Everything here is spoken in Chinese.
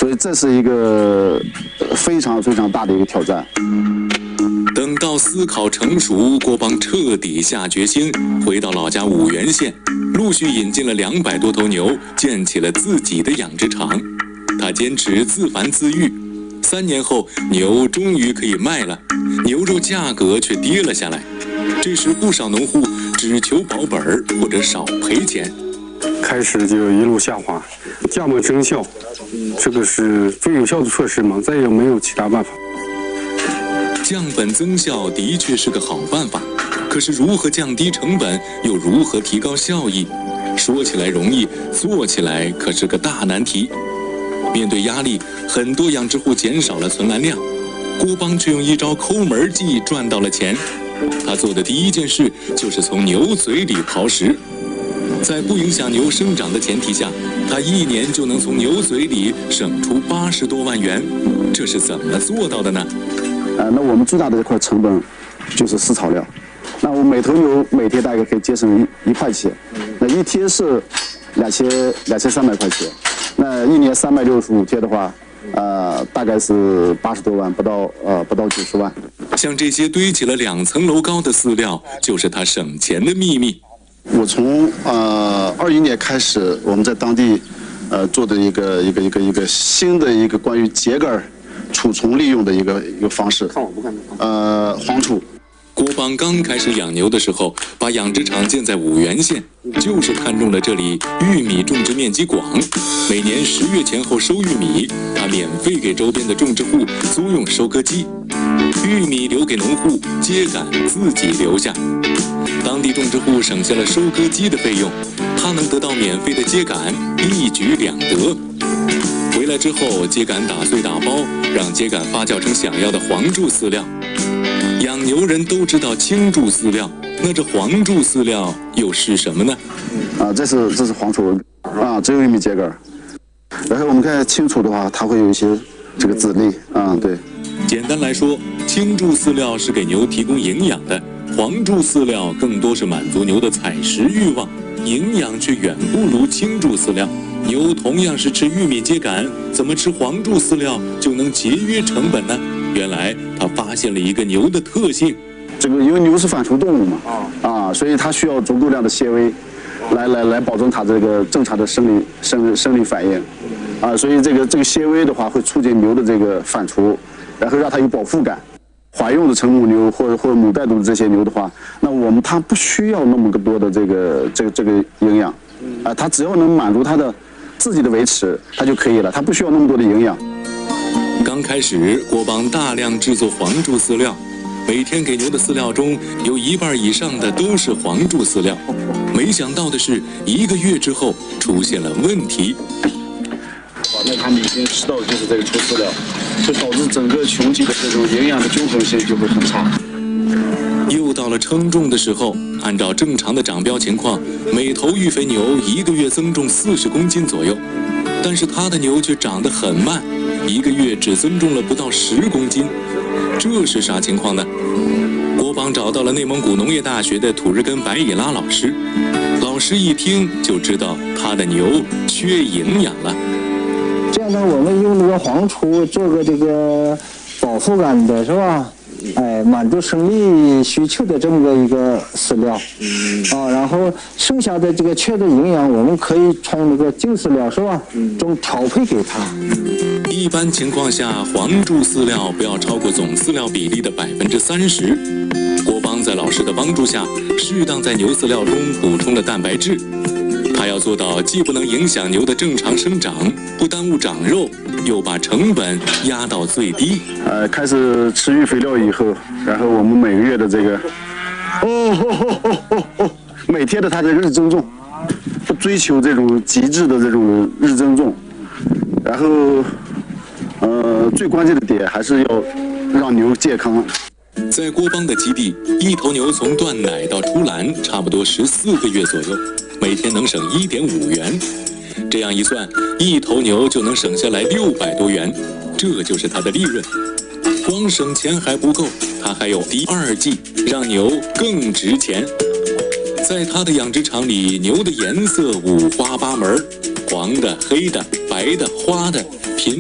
以这是一个非常非常大的一个挑战。 等到思考成熟，郭邦彻底下决心，回到老家五原县，陆续引进了200多头牛，建起了自己的养殖场。他坚持自繁自育，3年后牛终于可以卖了，牛肉价格却跌了下来。这时不少农户只求保本儿或者少赔钱， 开始就一路下滑，降本增效，这个是最有效的措施嘛，再也没有其他办法。 降本增效的确是个好办法，可是如何降低成本，又如何提高效益？说起来容易，做起来可是个大难题。面对压力，很多养殖户减少了存栏量，郭邦却用一招抠门计赚到了钱。他做的第一件事就是从牛嘴里刨食，在不影响牛生长的前提下，他1年就能从牛嘴里省出80多万元，这是怎么做到的呢？ 那我们最大的一块成本就是饲草料。那我每头牛每天大概可以节省1块钱，那一天是2300块钱，那1年365天的话，大概是80多万，不到90万。 像这些堆起了2层楼高的饲料，就是他省钱的秘密。 我从21年开始，我们在当地做的一个新的一个关于秸秆储存利用的一个方式。黄储。 郭邦刚开始养牛的时候，把养殖场建在五原县，就是看中了这里玉米种植面积广，每年10月前后收玉米，他免费给周边的种植户租用收割机，玉米留给农户，秸秆自己留下。当地种植户省下了收割机的费用，他能得到免费的秸秆，一举2得。回来之后，秸秆打碎打包，让秸秆发酵成想要的黄柱饲料。养牛人都知道青柱饲料，那这黄柱饲料又是什么呢？ 这是黄储只有玉米秸秆。然后我们看青储的话，它会有一些这个籽粒对。 简单来说，青柱饲料是给牛提供营养的，黄柱饲料更多是满足牛的采食欲望，营养却远不如青柱饲料。牛同样是吃玉米秸秆，怎么吃黄柱饲料就能节约成本呢？原来他发现了一个牛的特性， 这个因为牛是反刍动物嘛，所以它需要足够量的纤维，来保证它这个正常的生理反应，所以这个纤维的话会促进牛的这个反刍，然后让它有饱腹感。怀孕的成母牛或者母带犊的这些牛的话，那它不需要那么多的这个营养，它只要能满足它的自己的维持，它就可以了，它不需要那么多的营养。 刚开始，郭邦大量制作黄柱饲料，每天给牛的饲料中有1半以上的都是黄柱饲料。没想到的是，1个月之后出现了问题。 那他们已经吃到的就是这个臭饲料，就导致整个群体的这种营养的均衡性就会很差。 又到了称重的时候，按照正常的长膘情况，每头育肥牛1个月增重40公斤左右，但是他的牛却长得很慢，1个月只增重了不到10公斤，这是啥情况呢？郭邦找到了内蒙古农业大学的土日根白以拉老师，老师一听就知道他的牛缺营养了。 这样呢，我们用那个黄储做个这个饱腹感的是吧？满足生理需求的这么个一个饲料，然后剩下的这个缺的营养，我们可以从那个净饲料是吧，中调配给它。 一般情况下，黄柱饲料不要超过总饲料比例的30%。郭邦在老师的帮助下，适当在牛饲料中补充了蛋白质。他要做到既不能影响牛的正常生长，不耽误长肉，又把成本压到最低。 开始吃育肥料以后，然后我们每个月的这个，每天的它的日增重，不追求这种极致的这种日增重，然后，最关键的点还是要让牛健康。 在郭邦的基地，一头牛从断奶到出栏，差不多14个月左右，每天能省1.5元。这样一算，一头牛就能省下来600多元，这就是他的利润。光省钱还不够，他还有第2计，让牛更值钱。在他的养殖场里，牛的颜色五花八门，黄的、黑的、白的、花的，